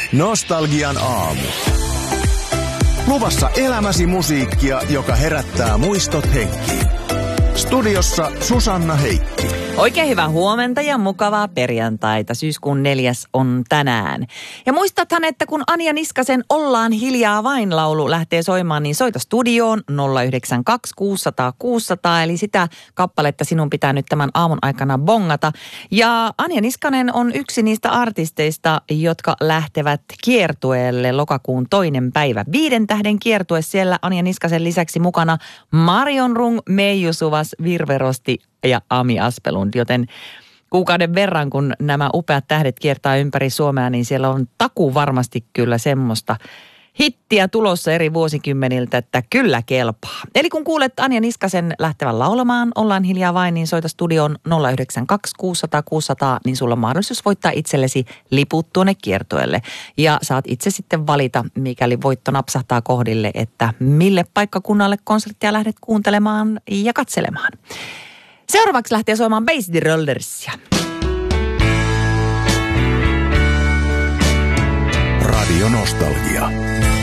Nostalgian aamu. Luvassa elämäsi musiikkia, joka herättää muistot henkiin. Studiossa Susanna Heikki. Oikein hyvää huomenta ja mukavaa perjantaita. Syyskuun 4. on tänään. Ja muistathan, että kun Anja Niskasen Ollaan hiljaa vain -laulu lähtee soimaan, niin soita studioon 092 600 600. Eli sitä kappaletta sinun pitää nyt tämän aamun aikana bongata. Ja Anja Niskanen on yksi niistä artisteista, jotka lähtevät kiertueelle lokakuun 2. päivä. 5 tähden kiertue, siellä Anja Niskasen lisäksi mukana Marion Rung, Meiju Suvas, Virve Rosti ja Ami Aspelund, joten kuukauden verran, kun nämä upeat tähdet kiertää ympäri Suomea, niin siellä on takuu varmasti kyllä semmoista hittiä tulossa eri vuosikymmeniltä, että kyllä kelpaa. Eli kun kuulet Anja Niskasen lähtevän laulamaan Ollaan hiljaa vain, niin soita studion 092 600 600, niin sulla on mahdollisuus voittaa itsellesi liput tuonne kiertueelle. Ja saat itse sitten valita, mikäli voitto napsahtaa kohdille, että mille paikkakunnalle konserttia lähdet kuuntelemaan ja katselemaan. Seuraavaksi lähtee soimaan Bay City Rollersia. Radio Nostalgia.